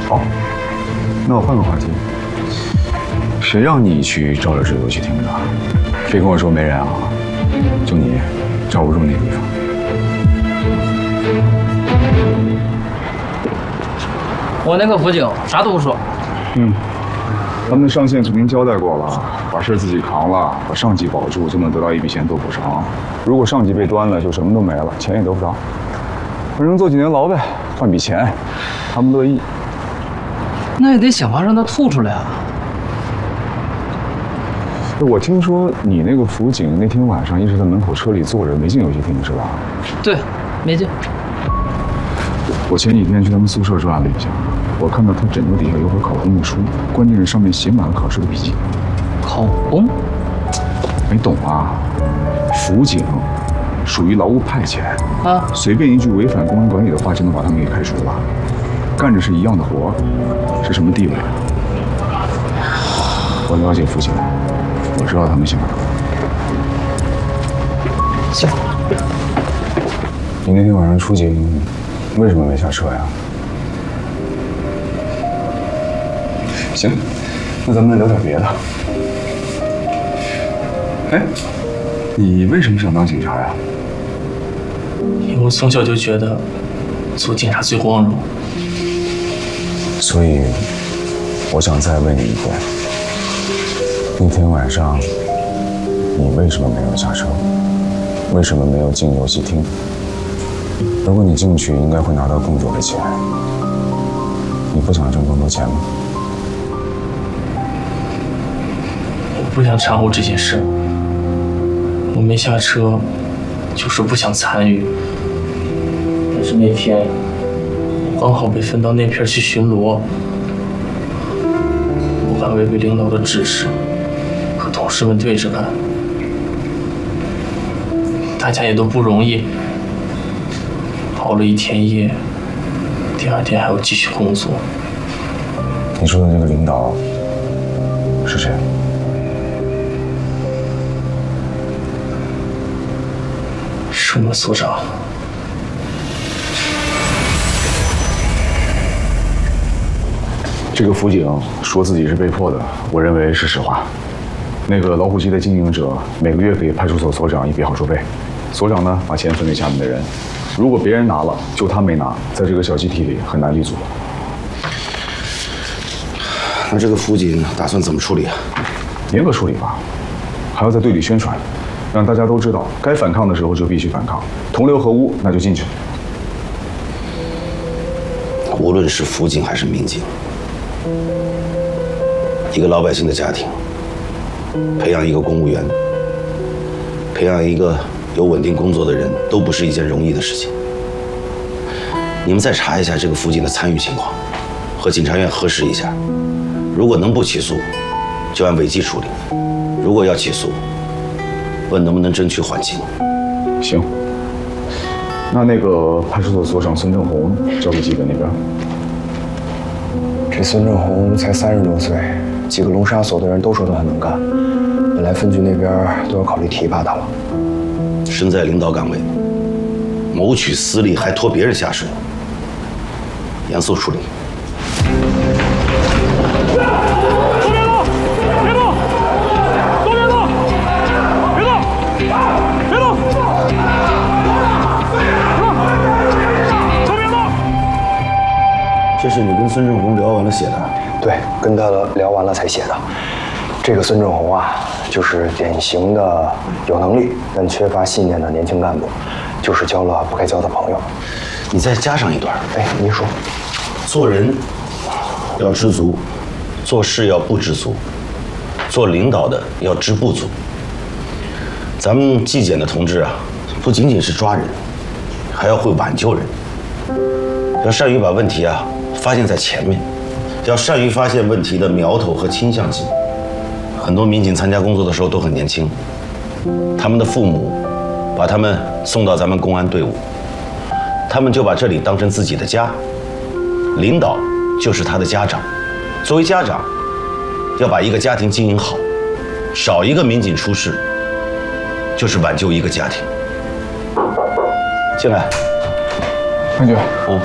好，那我换个话题，谁让你去照了这个游戏厅的？别跟我说没人啊，就你照不住那地方。 我那个辅警啥都不说。 他们的上线曾经交代过了，把事自己扛了，把上级保住，就能得到一笔钱做补偿。如果上级被端了，就什么都没了，钱也得不着。反正坐几年牢呗，换笔钱，他们乐意。 那也得想法让他吐出来啊。 我听说你那个辅警那天晚上一直在门口车里坐着，没进游戏厅是吧？ 对，没进。 我前几天去他们宿舍转了一下，我看到他枕头底下有本考公的书，关键是上面写满了考试的笔记。 考公？ 没懂啊？辅警属于劳务派遣啊， 随便一句违反公安管理的话就能把他们给开除了。干着是一样的活，是什么地位？我了解辅警，我知道他们想什么。 行。 你那天晚上出警，为什么没下车呀？行，那咱们聊点别的。哎，你为什么想当警察呀？ 因为我从小就觉得做警察最光荣。 所以，我想再问你一遍：那天晚上，你为什么没有下车？为什么没有进游戏厅？如果你进去，应该会拿到更多的钱。你不想挣更多钱吗？ 我不想掺和这件事。我没下车，就是不想参与。但是那天，我刚好被分到那片去巡逻，不敢违背领导的指示，和同事们对着干。大家也都不容易，熬了一天夜，第二天还要继续工作。 你说的那个领导是谁？ 是我们所长。 这个辅警说自己是被迫的，我认为是实话。那个老虎机的经营者每个月给派出所所长一笔好处费，所长呢把钱分给下面的人。如果别人拿了，就他没拿，在这个小集体里很难立足。 那这个辅警打算怎么处理啊？ 严格处理吧，还要在队里宣传，让大家都知道，该反抗的时候就必须反抗，同流合污那就进去。 无论是辅警还是民警，一个老百姓的家庭，培养一个公务员，培养一个有稳定工作的人，都不是一件容易的事情。你们再查一下这个辅警的参与情况，和检察院核实一下。如果能不起诉，就按违纪处理；如果要起诉，问能不能争取缓刑。 行。那个派出所所长孙正红交给基本那边。 这孙正红才30多岁，几个龙沙所的人都说他很能干，本来分局那边都要考虑提拔他了。 身在领导岗位，谋取私利还拖别人下水，严肃处理。这是你跟孙正红聊完了写的？ 对，跟他聊完了才写的。这个孙正红啊，就是典型的有能力但缺乏信念的年轻干部，就是交了不该交的朋友。 你再加上一段。 哎，您说， 做人要知足，做事要不知足，做领导的要知不足。咱们纪检的同志啊，不仅仅是抓人，还要会挽救人，要善于把问题啊发现在前面，要善于发现问题的苗头和倾向性。很多民警参加工作的时候都很年轻，他们的父母把他们送到咱们公安队伍，他们就把这里当成自己的家，领导就是他的家长。作为家长，要把一个家庭经营好，少一个民警出事，就是挽救一个家庭。进来， 潘局。